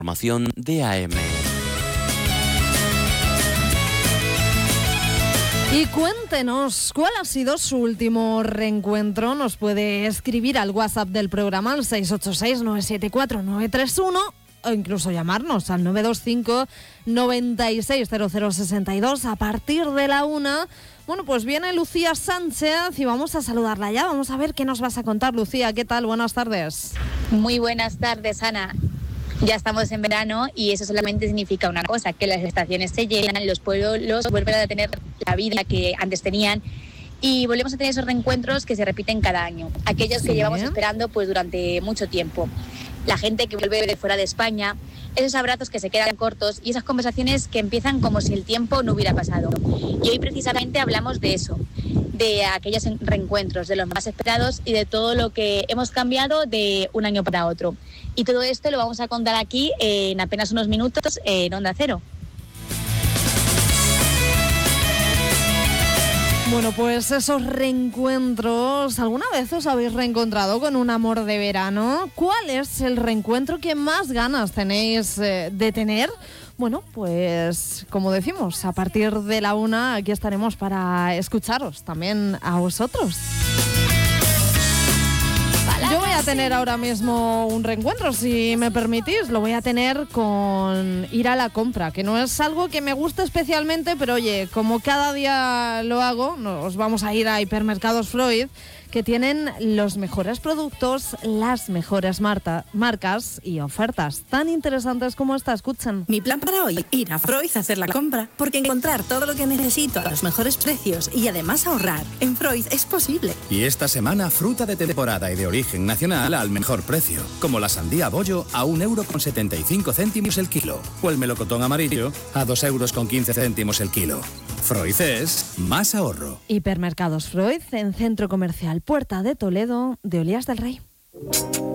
Información de AM. Y cuéntenos, ¿cuál ha sido su último reencuentro? Nos puede escribir al WhatsApp del programa al 686-974-931 o incluso llamarnos al 925 960062 a partir de la 1. Bueno, pues viene Lucía Sánchez y vamos a saludarla ya. Vamos a ver qué nos vas a contar, Lucía. ¿Qué tal? Buenas tardes. Muy buenas tardes, Ana. Ya estamos en verano y eso solamente significa una cosa, que las estaciones se llenan, los pueblos vuelven a tener la vida que antes tenían y volvemos a tener esos reencuentros que se repiten cada año, aquellos que llevamos esperando pues durante mucho tiempo. La gente que vuelve de fuera de España, esos abrazos que se quedan cortos y esas conversaciones que empiezan como si el tiempo no hubiera pasado. Y hoy precisamente hablamos de eso, de aquellos reencuentros, de los más esperados y de todo lo que hemos cambiado de un año para otro. Y todo esto lo vamos a contar aquí en apenas unos minutos en Onda Cero. Bueno, pues esos reencuentros, ¿alguna vez os habéis reencontrado con un amor de verano? ¿Cuál es el reencuentro que más ganas tenéis de tener? Bueno, pues como decimos, a partir de la 1 aquí estaremos para escucharos también a vosotros. Yo voy a tener ahora mismo un reencuentro, si me permitís. Lo voy a tener con ir a la compra, que no es algo que me guste especialmente, pero oye, como cada día lo hago, nos vamos a ir a Hipermercados Freud, que tienen los mejores productos, las mejores marcas y ofertas tan interesantes como esta. Escuchen. Mi plan para hoy, ir a Freud a hacer la compra, porque encontrar todo lo que necesito a los mejores precios y además ahorrar en Freud es posible. Y esta semana, fruta de temporada y de origen nacional al mejor precio, como la sandía bollo a 1,75 € el kilo, o el melocotón amarillo a 2,15 € el kilo. Freud es más ahorro. Hipermercados Freud en Centro Comercial Puerta de Toledo de Olías del Rey.